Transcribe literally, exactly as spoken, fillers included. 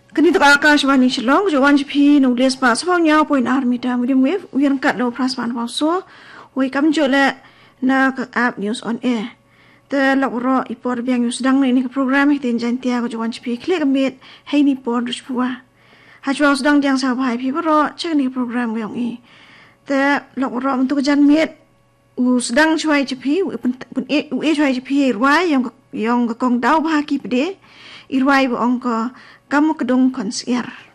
Kanito Akashvani Shillong, Joan P. No less pass for now point armita medium wave, we are cut low plus one also. We come to let na app news on air. The Loro Ipor Biang News Dang in the program, it in Jantiago Joan P. Click a mid, Haney Port Rushpua. Hajwas Dang Jang Sao High people check the program we on e. The Loro to Jan meet who's dang choi P. We try to P. Why young young Kong Dao Haki Pede, Irwai Onko. Kamu kedong konsier.